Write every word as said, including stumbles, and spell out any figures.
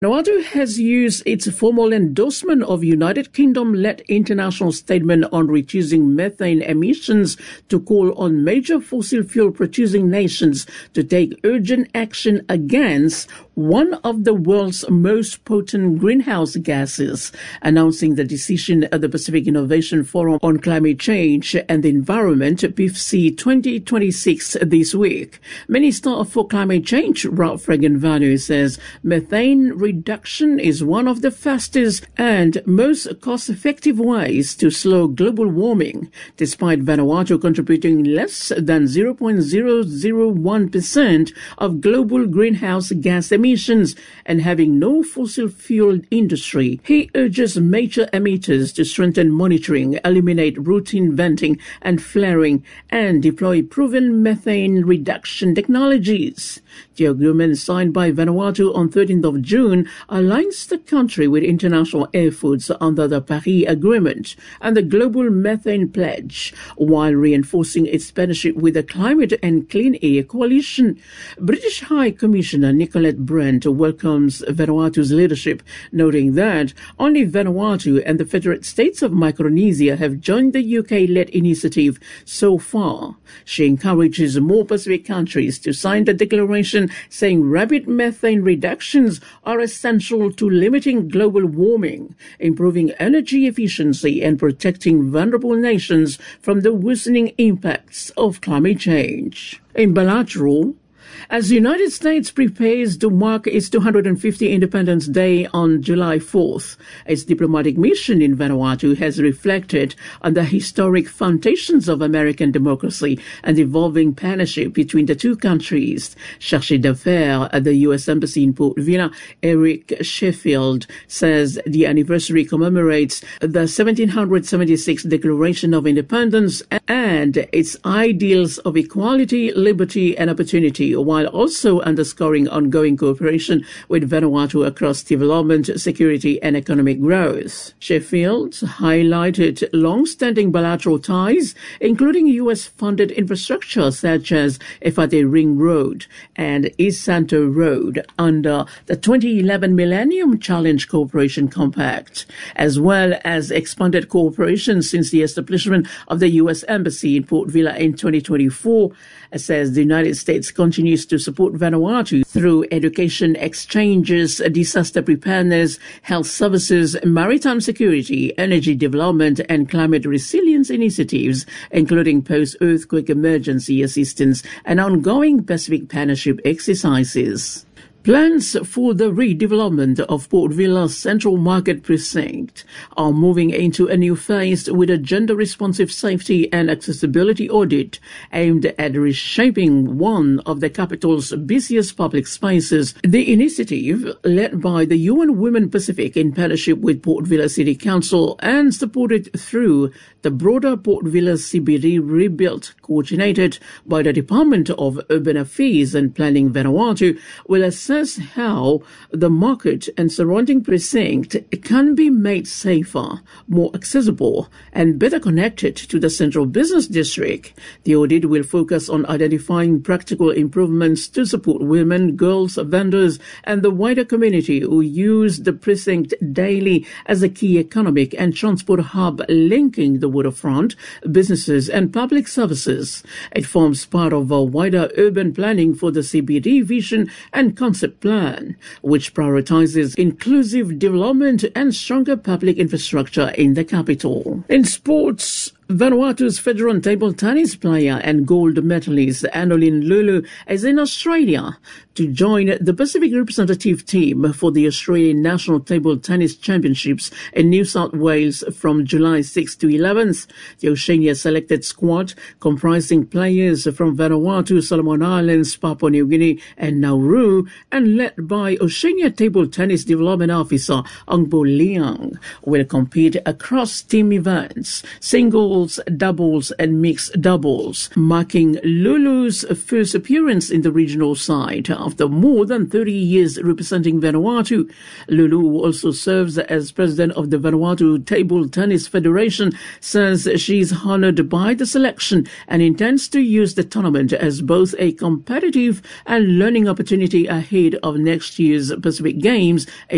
Vanuatu has used its formal endorsement of United Kingdom-led international statement on reducing methane emissions to call on major fossil fuel-producing nations to take urgent action against one of the world's most potent greenhouse gases, announcing the decision at the Pacific Innovation Forum on Climate Change and the Environment, P I F C twenty twenty-six, this week. Minister for Climate Change, Ralph Regan-Vanu, says methane reduction is one of the fastest and most cost-effective ways to slow global warming, despite Vanuatu contributing less than zero point zero zero one percent of global greenhouse gas emissions and having no fossil fuel industry. He urges major emitters to strengthen monitoring, eliminate routine venting and flaring, and deploy proven methane reduction technologies. The agreement signed by Vanuatu on thirteenth of June aligns the country with international efforts under the Paris Agreement and the Global Methane Pledge, while reinforcing its partnership with the Climate and Clean Air Coalition. British High Commissioner Nicolette Brent welcomes Vanuatu's leadership, noting that only Vanuatu and the Federate States of Micronesia have joined the U K-led initiative so far. She encourages more Pacific countries to sign the declaration, saying rapid methane reductions are essential to limiting global warming, improving energy efficiency, and protecting vulnerable nations from the worsening impacts of climate change. In bilateral, as the United States prepares to mark its two hundred fiftieth Independence Day on July fourth, its diplomatic mission in Vanuatu has reflected on the historic foundations of American democracy and evolving partnership between the two countries. Chargé d'affaires at the U S Embassy in Port Vila, Eric Sheffield, says the anniversary commemorates the seventeen seventy-six Declaration of Independence and its ideals of equality, liberty, and opportunity, while also underscoring ongoing cooperation with Vanuatu across development, security, and economic growth. Sheffield highlighted long-standing bilateral ties, including U S-funded infrastructure such as Efate Ring Road and East Santo Road under the twenty eleven Millennium Challenge Cooperation Compact, as well as expanded cooperation since the establishment of the U S Embassy in Port Vila in twenty twenty-four, says the United States continues to support Vanuatu through education exchanges, disaster preparedness, health services, maritime security, energy development, and climate resilience initiatives, including post-earthquake emergency assistance and ongoing Pacific Partnership exercises. Plans for the redevelopment of Port Vila's Central Market Precinct are moving into a new phase with a gender-responsive safety and accessibility audit aimed at reshaping one of the capital's busiest public spaces. The initiative, led by the U N Women Pacific in partnership with Port Vila City Council and supported through the broader Port Vila C B D rebuild coordinated by the Department of Urban Affairs and Planning Vanuatu, will assess how the market and surrounding precinct can be made safer, more accessible, and better connected to the central business district. The audit will focus on identifying practical improvements to support women, girls, vendors, and the wider community who use the precinct daily as a key economic and transport hub linking the waterfront, businesses, and public services. It forms part of a wider urban planning for the C B D vision and concept plan, which prioritizes inclusive development and stronger public infrastructure in the capital. In sports, Vanuatu's veteran table tennis player and gold medalist Annalyn Lulu is in Australia to join the Pacific representative team for the Australian National Table Tennis Championships in New South Wales from July sixth to eleventh. The Oceania selected squad, comprising players from Vanuatu, Solomon Islands, Papua New Guinea, and Nauru, and led by Oceania Table Tennis Development Officer Ongbo Liang, will compete across team events, singles, doubles, and mixed doubles, marking Lulu's first appearance in the regional side after more than thirty years representing Vanuatu. Lulu also serves as president of the Vanuatu Table Tennis Federation, says she is honored by the selection and intends to use the tournament as both a competitive and learning opportunity ahead of next year's Pacific Games